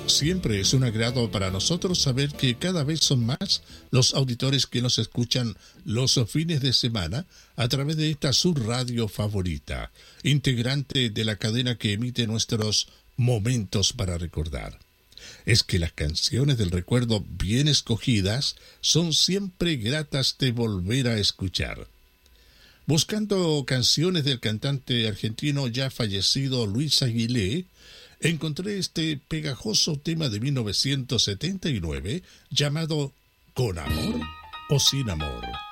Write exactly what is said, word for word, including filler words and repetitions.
Siempre es un agrado para nosotros saber que cada vez son más los auditores que nos escuchan los fines de semana a través de esta su radio favorita, integrante de la cadena que emite nuestros momentos para recordar. Es que las canciones del recuerdo bien escogidas son siempre gratas de volver a escuchar. Buscando canciones del cantante argentino ya fallecido Luis Aguilé, encontré este pegajoso tema de mil novecientos setenta y nueve llamado ¿Con amor o sin amor?